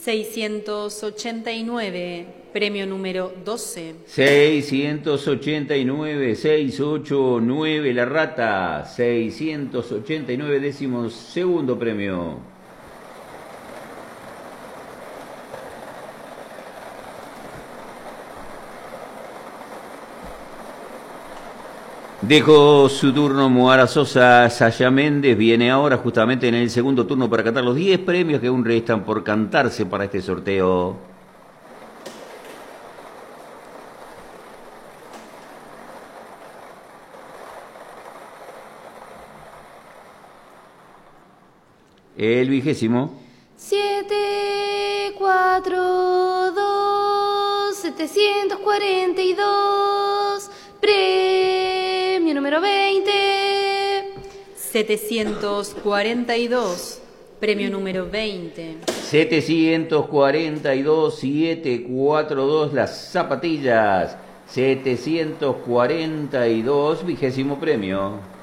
689, premio número 12. 689, 689, la rata. 689, 12º premio. Dejó su turno Moara Sosa. Saya Méndez viene ahora justamente en el segundo turno para cantar los 10 premios que aún restan por cantarse para este sorteo. El 20º. 742, 742, premio número 20. 742, premio número 20. 742, 742, las zapatillas. 742, 20º premio.